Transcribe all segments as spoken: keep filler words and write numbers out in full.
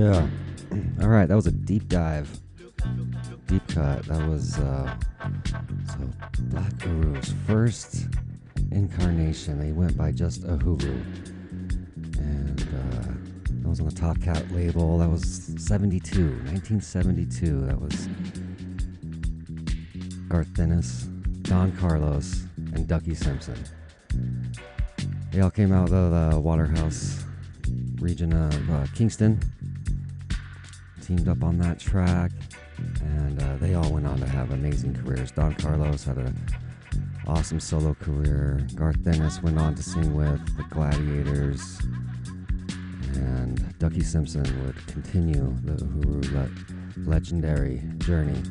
Yeah. All right, that was a deep dive, deep cut. That was uh, so Black Uru's first incarnation. They went by just Uhuru, and uh, that was on the Top Cat label. That was seventy-two, nineteen seventy-two. That was Garth Dennis, Don Carlos, and Ducky Simpson. They all came out of the Waterhouse region of uh, Kingston. Teamed up on that track, and uh, they all went on to have amazing careers. Don Carlos had an awesome solo career. Garth Dennis went on to sing with the Gladiators, and Ducky Simpson would continue the Uhuru le- legendary journey.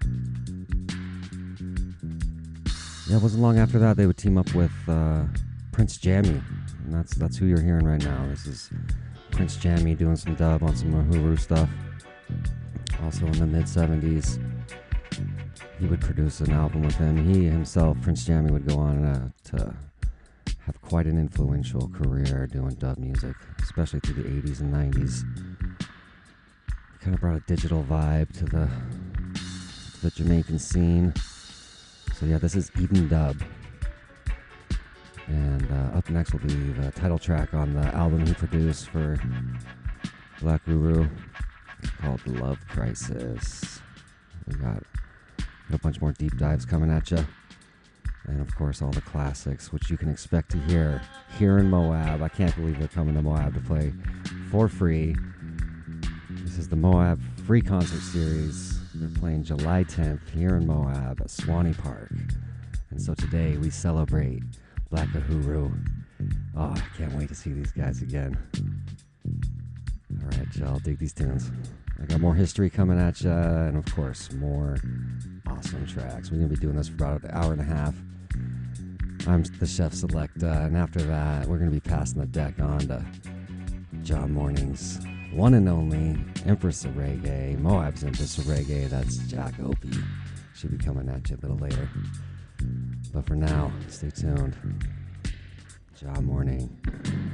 Yeah, it wasn't long after that they would team up with uh, Prince Jammy, and that's that's who you're hearing right now. This is Prince Jammy doing some dub on some Uhuru stuff. Also in the mid seventies, he would produce an album with him. He himself, Prince Jammy, would go on uh, to have quite an influential career doing dub music, especially through the eighties and nineties. He kind of brought a digital vibe to the, to the Jamaican scene. So yeah, this is Eden Dub. And uh, up next will be the title track on the album he produced for Black Uru, called Love Crisis. We got a bunch more deep dives coming at you. And of course, all the classics, which you can expect to hear here in Moab. I can't believe they're coming to Moab to play for free. This is the Moab Free Concert Series. They're playing July tenth here in Moab at Swanee Park. And so today we celebrate Black Uhuru. Oh, I can't wait to see these guys again. All right, y'all, dig these tunes. I got more history coming at you, and of course, more awesome tracks. We're going to be doing this for about an hour and a half. I'm the Chef Selecta, and after that, we're going to be passing the deck on to John Morning's one and only Empress of Reggae, Moab's Empress of Reggae. That's Jack Opie. Should be coming at you a little later. But for now, stay tuned. John Morning.